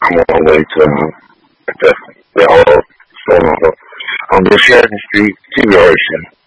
I'm on my way to the whole store. On the Sheridan Street TV station.